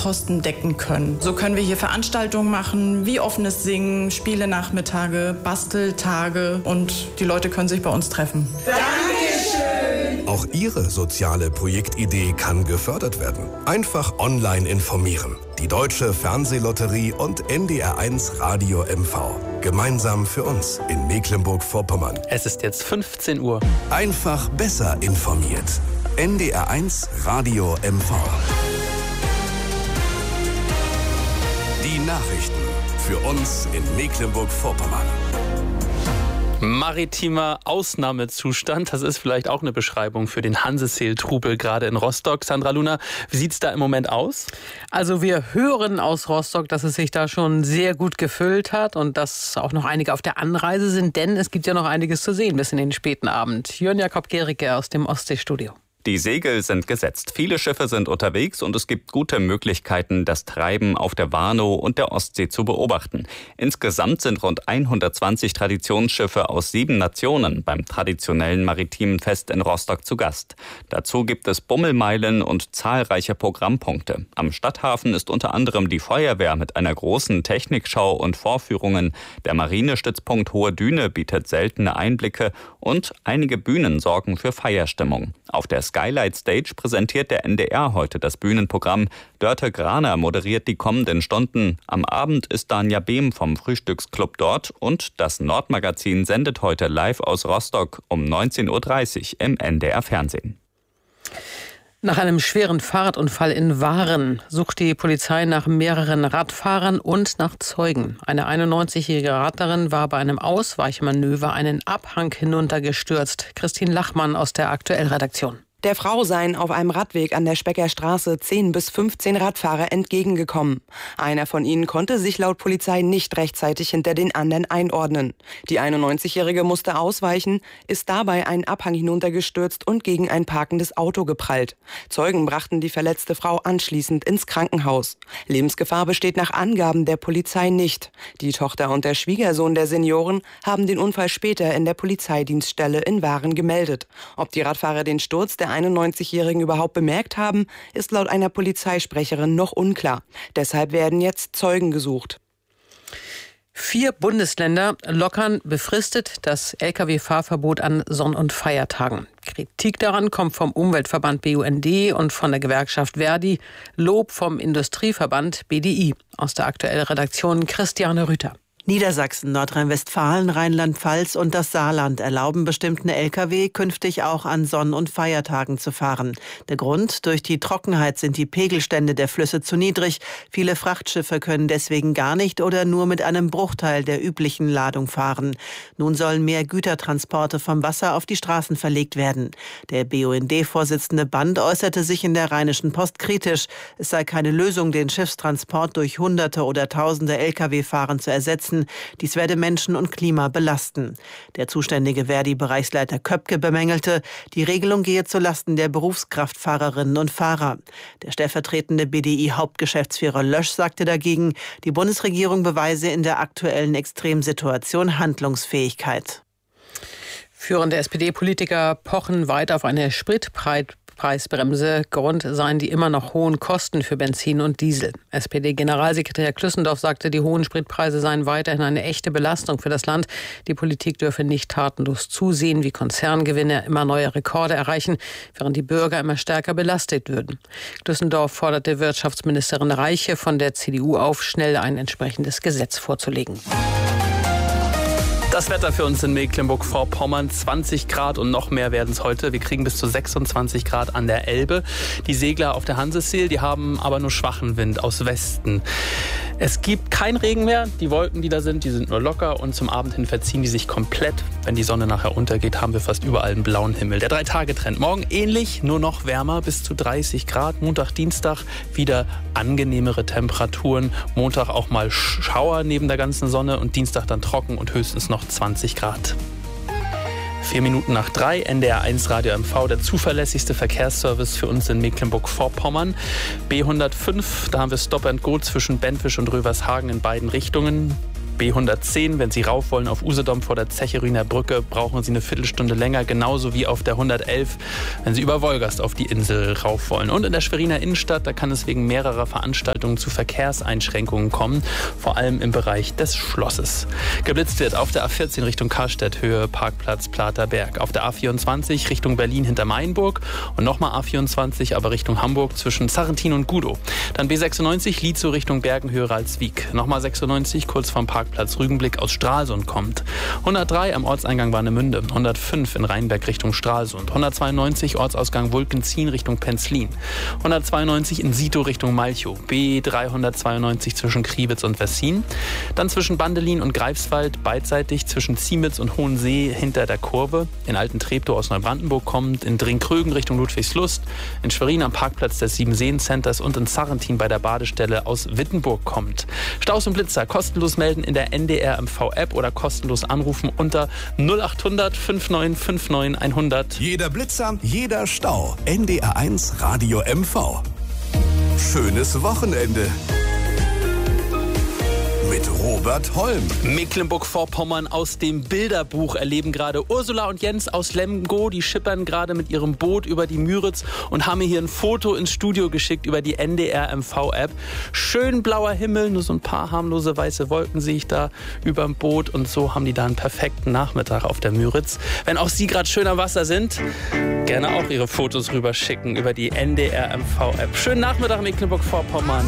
Kosten decken können. So können wir hier Veranstaltungen machen, wie offenes Singen, Spielenachmittage, Basteltage und die Leute können sich bei uns treffen. Dankeschön! Auch Ihre soziale Projektidee kann gefördert werden. Einfach online informieren. Die Deutsche Fernsehlotterie und NDR1 Radio MV. Gemeinsam für uns in Mecklenburg-Vorpommern. Es ist jetzt 15 Uhr. Einfach besser informiert. NDR1 Radio MV. Die Nachrichten für uns in Mecklenburg-Vorpommern. Maritimer Ausnahmezustand, das ist vielleicht auch eine Beschreibung für den Hanseseel-Trubel gerade in Rostock. Sandra Luna, wie sieht es da im Moment aus? Also wir hören aus Rostock, dass es sich da schon sehr gut gefüllt hat und dass auch noch einige auf der Anreise sind, denn es gibt ja noch einiges zu sehen bis in den späten Abend. Jörn Jakob Gericke aus dem Ostseestudio. Die Segel sind gesetzt, viele Schiffe sind unterwegs und es gibt gute Möglichkeiten, das Treiben auf der Warnow und der Ostsee zu beobachten. Insgesamt sind rund 120 Traditionsschiffe aus 7 Nationen beim traditionellen maritimen Fest in Rostock zu Gast. Dazu gibt es Bummelmeilen und zahlreiche Programmpunkte. Am Stadthafen ist unter anderem die Feuerwehr mit einer großen Technikschau und Vorführungen. Der Marinestützpunkt Hohe Düne bietet seltene Einblicke und einige Bühnen sorgen für Feierstimmung. Auf der Skylight Stage präsentiert der NDR heute das Bühnenprogramm. Dörte Graner moderiert die kommenden Stunden. Am Abend ist Danja Behm vom Frühstücksclub dort und das Nordmagazin sendet heute live aus Rostock um 19.30 Uhr im NDR Fernsehen. Nach einem schweren Fahrradunfall in Waren sucht die Polizei nach mehreren Radfahrern und nach Zeugen. Eine 91-jährige Radlerin war bei einem Ausweichmanöver einen Abhang hinuntergestürzt. Christine Lachmann aus der Aktuell-Redaktion. Der Frau seien auf einem Radweg an der Specker Straße 10 bis 15 Radfahrer entgegengekommen. Einer von ihnen konnte sich laut Polizei nicht rechtzeitig hinter den anderen einordnen. Die 91-Jährige musste ausweichen, ist dabei einen Abhang hinuntergestürzt und gegen ein parkendes Auto geprallt. Zeugen brachten die verletzte Frau anschließend ins Krankenhaus. Lebensgefahr besteht nach Angaben der Polizei nicht. Die Tochter und der Schwiegersohn der Senioren haben den Unfall später in der Polizeidienststelle in Waren gemeldet. Ob die Radfahrer den Sturz der 91-Jährigen überhaupt bemerkt haben, ist laut einer Polizeisprecherin noch unklar. Deshalb werden jetzt Zeugen gesucht. 4 Bundesländer lockern befristet das Lkw-Fahrverbot an Sonn- und Feiertagen. Kritik daran kommt vom Umweltverband BUND und von der Gewerkschaft Verdi. Lob vom Industrieverband BDI. Aus der Aktuell-Redaktion Christiane Rüther. Niedersachsen, Nordrhein-Westfalen, Rheinland-Pfalz und das Saarland erlauben bestimmten Lkw künftig auch an Sonn- und Feiertagen zu fahren. Der Grund: durch die Trockenheit sind die Pegelstände der Flüsse zu niedrig. Viele Frachtschiffe können deswegen gar nicht oder nur mit einem Bruchteil der üblichen Ladung fahren. Nun sollen mehr Gütertransporte vom Wasser auf die Straßen verlegt werden. Der BUND-Vorsitzende Band äußerte sich in der Rheinischen Post kritisch. Es sei keine Lösung, den Schiffstransport durch Hunderte oder Tausende Lkw-Fahren zu ersetzen. Dies werde Menschen und Klima belasten. Der zuständige Verdi-Bereichsleiter Köpke bemängelte, die Regelung gehe zulasten der Berufskraftfahrerinnen und Fahrer. Der stellvertretende BDI-Hauptgeschäftsführer Lösch sagte dagegen, die Bundesregierung beweise in der aktuellen Extremsituation Handlungsfähigkeit. Führende SPD-Politiker pochen weit auf eine Spritpreisbremse. Grund seien die immer noch hohen Kosten für Benzin und Diesel. SPD-Generalsekretär Klüssendorf sagte, die hohen Spritpreise seien weiterhin eine echte Belastung für das Land. Die Politik dürfe nicht tatenlos zusehen, wie Konzerngewinne immer neue Rekorde erreichen, während die Bürger immer stärker belastet würden. Klüssendorf forderte Wirtschaftsministerin Reiche von der CDU auf, schnell ein entsprechendes Gesetz vorzulegen. Das Wetter für uns in Mecklenburg-Vorpommern, 20 Grad und noch mehr werden es heute. Wir kriegen bis zu 26 Grad an der Elbe. Die Segler auf der Hanseseel, die haben aber nur schwachen Wind aus Westen. Es gibt kein Regen mehr. Die Wolken, die da sind, die sind nur locker und zum Abend hin verziehen die sich komplett. Wenn die Sonne nachher untergeht, haben wir fast überall einen blauen Himmel. Der 3-Tage-Trend. Morgen ähnlich, nur noch wärmer, bis zu 30 Grad. Montag, Dienstag wieder angenehmere Temperaturen. Montag auch mal Schauer neben der ganzen Sonne und Dienstag dann trocken und höchstens noch 20 Grad. 4 Minuten nach 3, NDR1 Radio MV, der zuverlässigste Verkehrsservice für uns in Mecklenburg-Vorpommern. B105, da haben wir Stop and Go zwischen Bentwisch und Rövershagen in beiden Richtungen. B110, wenn Sie rauf wollen auf Usedom vor der Zecheriner Brücke, brauchen Sie eine Viertelstunde länger, genauso wie auf der 111, wenn Sie über Wolgast auf die Insel rauf wollen. Und in der Schweriner Innenstadt, da kann es wegen mehrerer Veranstaltungen zu Verkehrseinschränkungen kommen, vor allem im Bereich des Schlosses. Geblitzt wird auf der A14 Richtung Karstedt, Höhe Parkplatz Platerberg. Auf der A24 Richtung Berlin hinter Mainburg und nochmal A24, aber Richtung Hamburg zwischen Sarrentin und Gudow. Dann B96 Lietzow Richtung Bergen, Höhe Ralswiek. Nochmal 96 kurz vom Parkplatz Rügenblick aus Stralsund kommt. 103 am Ortseingang Warnemünde. 105 in Rheinberg Richtung Stralsund. 192 Ortsausgang Wulkenzien Richtung Penzlin. 192 in Sito Richtung Malchow. B392 zwischen Kriwitz und Wessin. Dann zwischen Bandelin und Greifswald beidseitig zwischen Ziemitz und Hohensee hinter der Kurve. In Alten-Treptow aus Neubrandenburg kommt. In Dringkrögen Richtung Ludwigslust. In Schwerin am Parkplatz des Siebenseen-Centers und in Sarrentin bei der Badestelle aus Wittenburg kommt. Staus und Blitzer kostenlos melden in der NDR MV-App oder kostenlos anrufen unter 0800 5959 100. Jeder Blitzer, jeder Stau. NDR1 Radio MV. Schönes Wochenende. Mit Robert Holm. Mecklenburg-Vorpommern aus dem Bilderbuch erleben gerade Ursula und Jens aus Lemgo. Die schippern gerade mit ihrem Boot über die Müritz und haben mir hier ein Foto ins Studio geschickt über die NDR MV-App. Schön blauer Himmel, nur so ein paar harmlose weiße Wolken sehe ich da über dem Boot. Und so haben die da einen perfekten Nachmittag auf der Müritz. Wenn auch Sie gerade schön am Wasser sind, gerne auch Ihre Fotos rüberschicken über die NDR MV-App. Schönen Nachmittag Mecklenburg-Vorpommern.